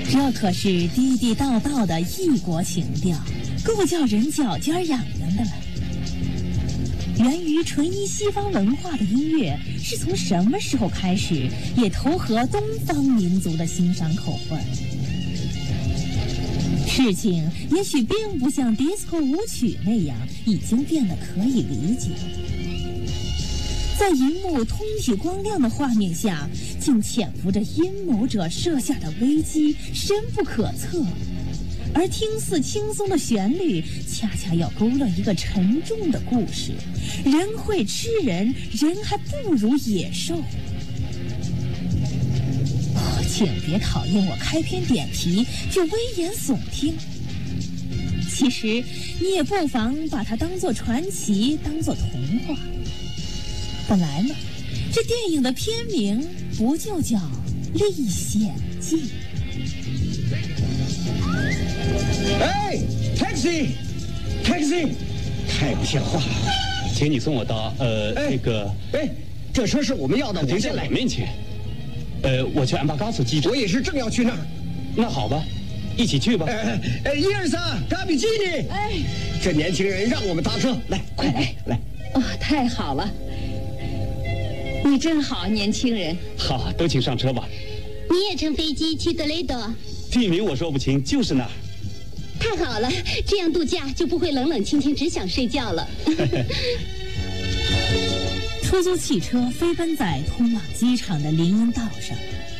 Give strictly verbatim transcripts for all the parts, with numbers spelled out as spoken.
这可是地地道道的异国情调，够叫人脚尖痒痒的了。源于纯依西方文化的音乐，是从什么时候开始也投合东方民族的欣赏口味？事情也许并不像 disco 舞曲那样已经变得可以理解。在银幕通体光亮的画面下，竟潜伏着阴谋者设下的危机，深不可测。而听似轻松的旋律，恰恰要勾勒一个沉重的故事：人会吃人，人还不如野兽。哦，请别讨厌我开篇点题就危言耸听。其实你也不妨把它当作传奇，当作童话。本来嘛，这电影的片名不就叫《历险记》？ 哎 ，taxi，taxi， taxi 太不像话了！ 请你送我到呃哎那个， 哎，这车是我们要的， 停在我先来我。面前。呃，我去安巴嘎索机场。 我也是正要去那儿。 那好吧，一起去吧。 哎哎哎，一二三，嘎比基尼！ 哎， 这年轻人让我们搭车，来，快来来。 哦，太好了，你真好，年轻人。 好，都请上车吧。 你也乘飞机去德雷多？ 地名我说不清，就是那儿。 太好了，这样度假就不会冷冷清清，只想睡觉了。 出租汽车飞奔在通往机场的林荫道上，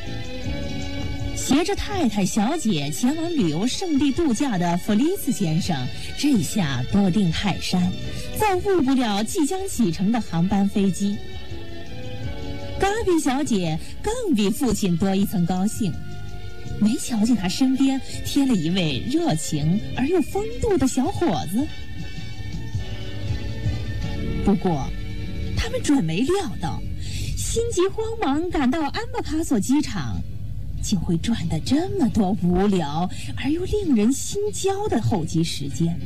携着太太小姐前往旅游胜地度假的弗利斯先生，这下多定泰山，再误不了即将启程的航班飞机。嘎比小姐更比父亲多一层高兴，没瞧见他身边贴了一位热情而又风度的小伙子。不过他们准没料到，心急慌忙赶到安巴卡索机场，竟会赚得这么多无聊而又令人心焦的候机时间。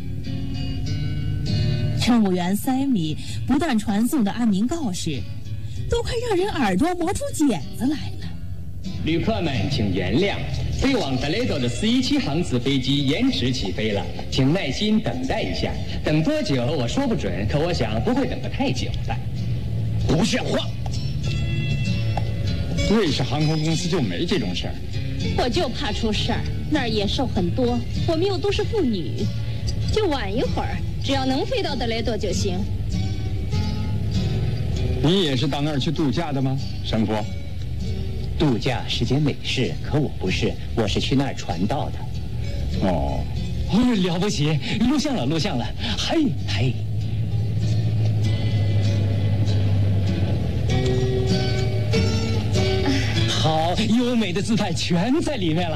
乘务员塞米不断传送的安民告示，都快让人耳朵磨出茧子来了。 旅客们请原谅，飞往德雷多的四一七航次飞机延迟起飞了，请耐心等待一下。等多久我说不准，可我想不会等得太久的。 不像话！ 瑞士航空公司就没这种事儿。 我就怕出事儿，那儿野兽很多，我们又都是妇女，就晚一会儿，只要能飞到德雷多就行。 你也是到那儿去度假的吗，神父？ 度假是件美事，可我不是，我是去那儿传道的。 哦， 哦，了不起，录像了，录像了，嘿嘿。好，优美的姿态全在里面了。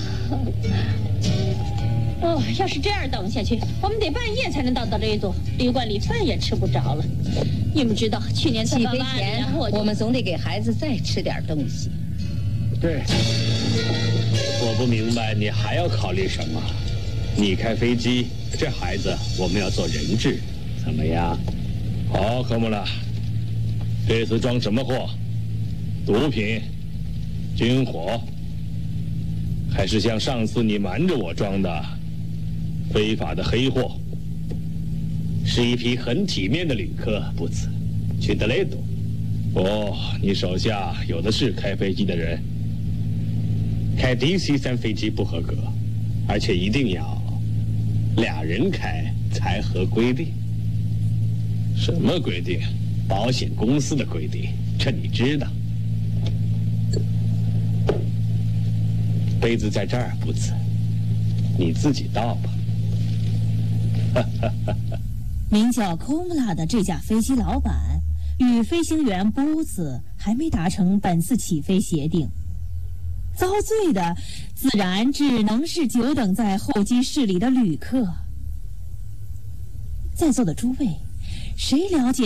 哦，要是这样等下去，我们得半夜才能到德雷多，旅馆里饭也吃不着了。你们知道，去年在起巴巴里， 飞前然后我就我们总得给孩子再吃点东西。 对， 我不明白你还要考虑什么？你开飞机，这孩子我们要做人质，怎么样？ 好，科穆拉，这次装什么货？毒品、军火，还是像上次你瞒着我装的非法的黑货？ 是一批很体面的旅客，不辞去德雷多。 哦，你手下有的是开飞机的人。 开 D C 三飞机不合格，而且一定要俩人开才合规定。 什么规定？ 保险公司的规定，这你知道。杯子在这儿，不辞，你自己倒吧。 名叫科穆拉的这架飞机老板与飞行员波茨还没达成本次起飞协定，遭罪的自然只能是久等在候机室里的旅客。在座的诸位，谁了解